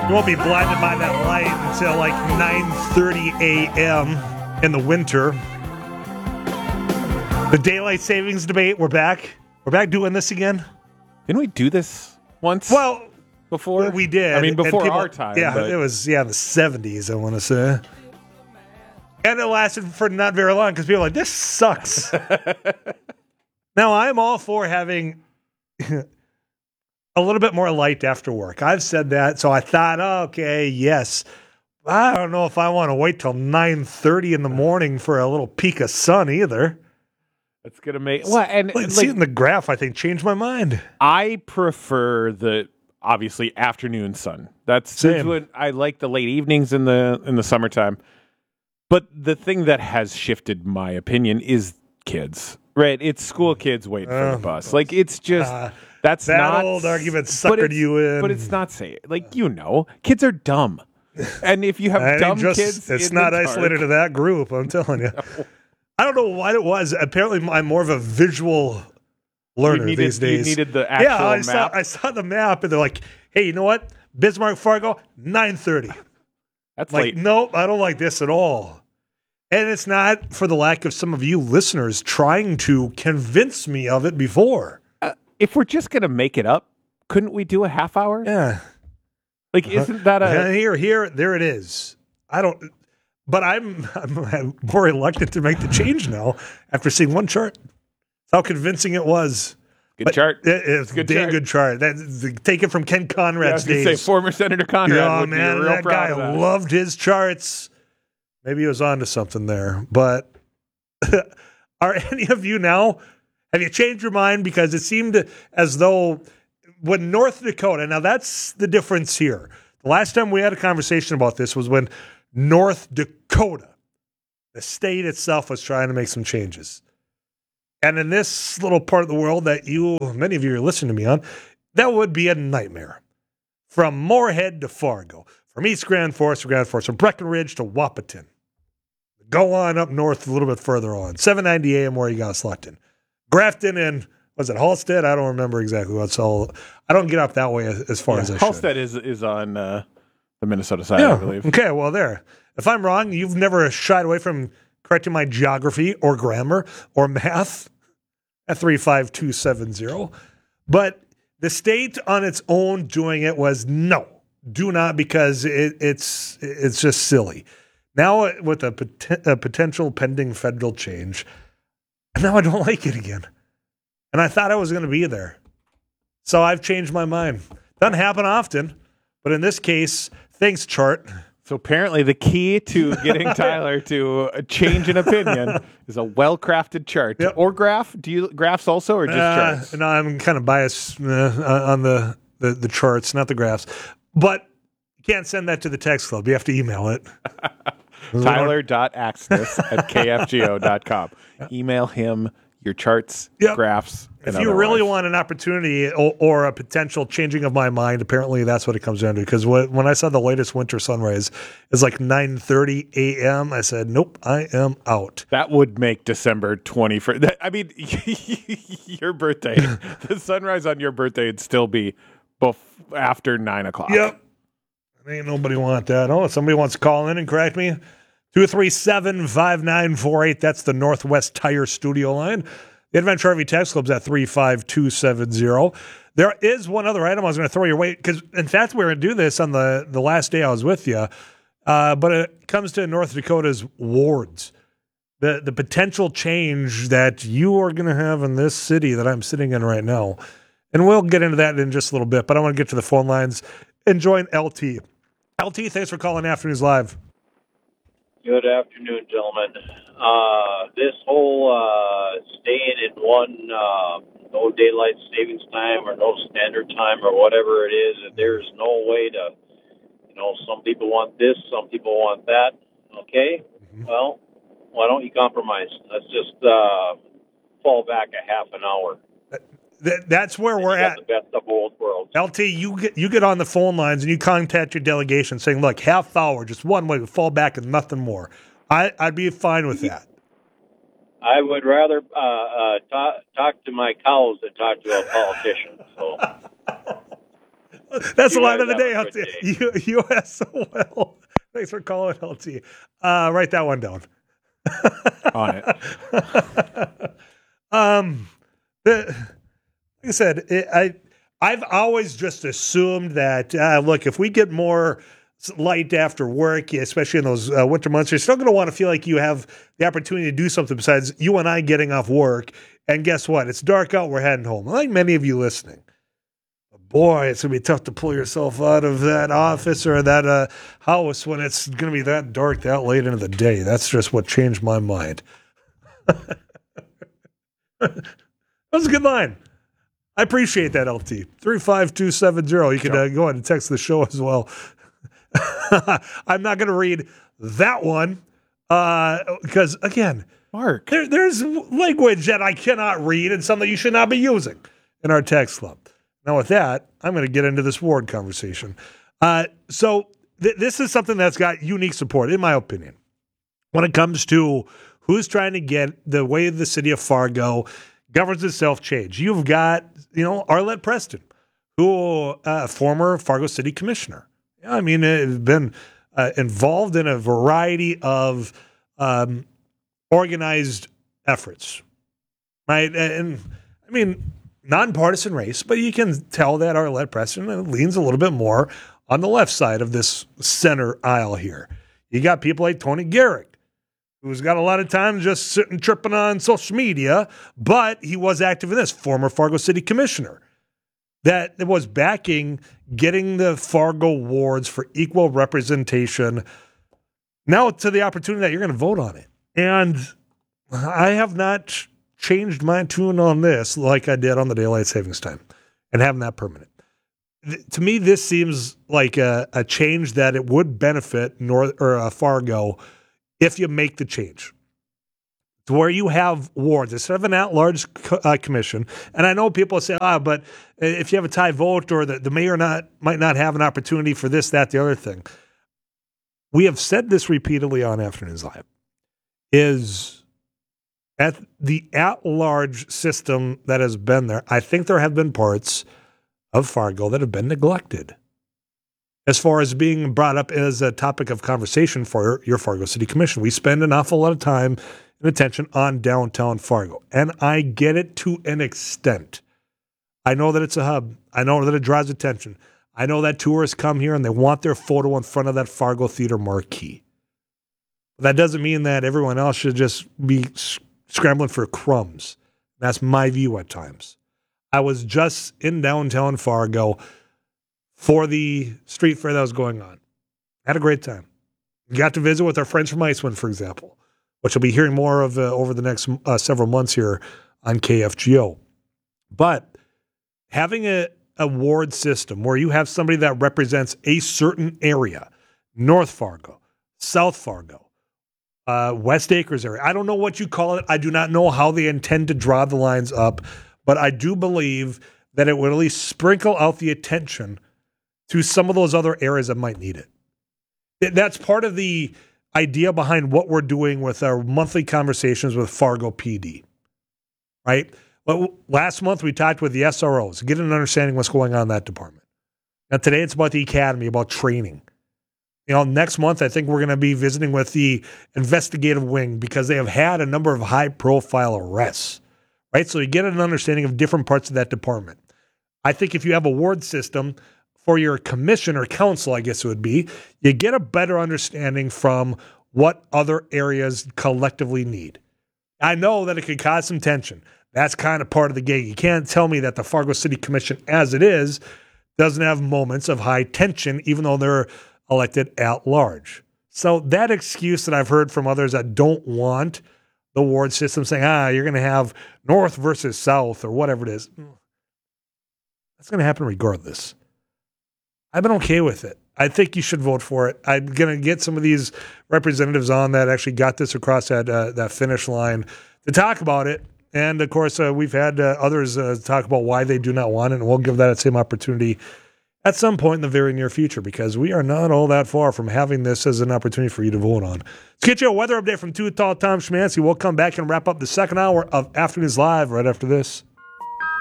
You won't be blinded by that light until like 9:30 a.m. in the winter. The daylight savings debate, we're back. We're back doing this again. Didn't we do this once? Well, before we did. I mean, before people, our time. Yeah, but it was the 70s, I want to say. And it lasted for not very long because people were like, this sucks. Now, I'm all for having a little bit more light after work. I've said that, so I thought, okay, yes. I don't know if I want to wait till 9:30 in the morning for a little peak of sun either. That's going to make... Well, and seeing the graph, I think, changed my mind. I prefer the, obviously, afternoon sun. That's what I like, the late evenings in the summertime. But the thing that has shifted my opinion is kids. Right? It's school kids waiting for the bus. Like, it's just... That's that not... old argument suckered you in. But it's not safe. Like, kids are dumb. And if you have dumb kids... It's not isolated to that group, I'm telling you. No. I don't know what it was. Apparently, I'm more of a visual learner these days. You needed the actual map? I saw the map, and they're like, hey, you know what? Bismarck, Fargo, 9:30. That's like, late. Nope, I don't like this at all. And it's not for the lack of some of you listeners trying to convince me of it before. If we're just going to make it up, couldn't we do a half hour? Yeah. Like, isn't that a... Here, there it is. I don't... But I'm more reluctant to make the change now after seeing one chart. How convincing it was. Good chart. It's a damn good chart. Take it from Ken Conrad's days. Say former Senator Conrad. Oh, man, that guy loved his charts. Maybe he was onto something there. But are any of you now, have you changed your mind? Because it seemed as though when North Dakota, now that's the difference here. The last time we had a conversation about this was when North Dakota, the state itself, was trying to make some changes. And in this little part of the world that many of you are listening to me on, that would be a nightmare. From Moorhead to Fargo, from East Grand Forks to Grand Forks, from Breckenridge to Wahpeton. Go on up north a little bit further on. 790 AM where you got Sluckton. Grafton and, was it Halstead? I don't remember exactly what's all. I don't get up that way as far as I should. Halstead is on... the Minnesota side, I believe. Okay, well, there. If I'm wrong, you've never shied away from correcting my geography or grammar or math at 35270. But the state on its own doing it was no, do not, because it's just silly. Now with a potential pending federal change, now I don't like it again. And I thought I was going to be there. So I've changed my mind. Doesn't happen often, but in this case... Thanks, chart. So apparently the key to getting Tyler to change an opinion is a well-crafted chart. Yep. Or graph. Do you graphs also or just charts? No, I'm kind of biased on the charts, not the graphs. But you can't send that to the text club. You have to email it. Tyler.axness@kfgo.com. Email him your charts, graphs, and if you really want an opportunity or a potential changing of my mind, apparently that's what it comes down to. Because when I saw the latest winter sunrise is like 9:30 a.m., I said, nope, I am out. That would make December 21st. I mean, your birthday, the sunrise on your birthday would still be after 9 o'clock. Yep. Ain't nobody want that. Oh, somebody wants to call in and correct me. 237-5948. That's the Northwest Tire Studio line. The Adventure RV Text Club's at 35270. There is one other item I was going to throw your way, because, in fact, we were going to do this on the last day I was with you, but it comes to North Dakota's wards. The potential change that you are going to have in this city that I'm sitting in right now. And we'll get into that in just a little bit, but I want to get to the phone lines and join LT. LT, thanks for calling Afternoons Live. Good afternoon, gentlemen. This whole staying in one, no daylight savings time or no standard time or whatever it is, there's no way to, some people want this, some people want that. Okay? Mm-hmm. Well, why don't you compromise? Let's just fall back a half an hour. That's where we're at. The best of both worlds. LT, you get on the phone lines and you contact your delegation saying, look, half hour, just one way, we fall back and nothing more. I'd be fine with that. I would rather talk to my cows than talk to a politician. So That's the line of the day, LT. USOL. Thanks for calling, LT. Write that one down. On it. Like I said, I've always just assumed that, look, if we get more light after work, especially in those winter months, you're still going to want to feel like you have the opportunity to do something besides you and I getting off work. And guess what? It's dark out. We're heading home. Like many of you listening. Boy, it's going to be tough to pull yourself out of that office or that house when it's going to be that dark that late into the day. That's just what changed my mind. That was a good line. I appreciate that, LT. 35270. You can go ahead and text the show as well. I'm not going to read that one because, again, Mark, there's language that I cannot read and some that you should not be using in our text club. Now, with that, I'm going to get into this Ward conversation. So this is something that's got unique support, in my opinion, when it comes to who's trying to get the way the city of Fargo governs itself change. You've got, Arlette Preston, who former Fargo City Commissioner. I mean, has been involved in a variety of organized efforts, right? And I mean, nonpartisan race, but you can tell that Arlette Preston leans a little bit more on the left side of this center aisle here. You got people like Tony Garrick, who's got a lot of time just sitting tripping on social media, but he was active in this, former Fargo City Commissioner, that was backing getting the Fargo wards for equal representation. Now to the opportunity that you're going to vote on it. And I have not changed my tune on this like I did on the daylight savings time and having that permanent. To me, this seems like a change that it would benefit Fargo if you make the change to where you have wards instead of an at-large commission. And I know people say, but if you have a tie vote or the mayor might not have an opportunity for this, that, the other thing. We have said this repeatedly on Afternoons Live, is at the at-large system that has been there, I think there have been parts of Fargo that have been neglected as far as being brought up as a topic of conversation for your Fargo City Commission. We spend an awful lot of time and attention on downtown Fargo, and I get it to an extent. I know that it's a hub. I know that it draws attention. I know that tourists come here and they want their photo in front of that Fargo Theater marquee. But that doesn't mean that everyone else should just be scrambling for crumbs. That's my view at times. I was just in downtown Fargo for the street fair that was going on. Had a great time. Got to visit with our friends from Icewind, for example, which we'll be hearing more of over the next several months here on KFGO. But having a ward system where you have somebody that represents a certain area, North Fargo, South Fargo, West Acres area. I don't know what you call it. I do not know how they intend to draw the lines up, but I do believe that it would at least sprinkle out the attention to some of those other areas that might need it. That's part of the idea behind what we're doing with our monthly conversations with Fargo PD, right? But last month we talked with the SROs, get an understanding what's going on in that department. Now today it's about the academy, about training. Next month, I think we're going to be visiting with the investigative wing because they have had a number of high-profile arrests, right? So you get an understanding of different parts of that department. I think if you have a ward system for your commission or council, I guess it would be, you get a better understanding from what other areas collectively need. I know that it could cause some tension. That's kind of part of the game. You can't tell me that the Fargo City Commission, as it is, doesn't have moments of high tension, even though they're elected at large. So that excuse that I've heard from others that don't want the ward system saying, you're going to have North versus South or whatever it is, that's going to happen regardless. I've been okay with it. I think you should vote for it. I'm going to get some of these representatives on that actually got this across that finish line to talk about it. And, of course, we've had others talk about why they do not want it, and we'll give that same opportunity at some point in the very near future, because we are not all that far from having this as an opportunity for you to vote on. Let's get you a weather update from Too Tall Tom Schmancy. We'll come back and wrap up the second hour of Afternoons Live right after this.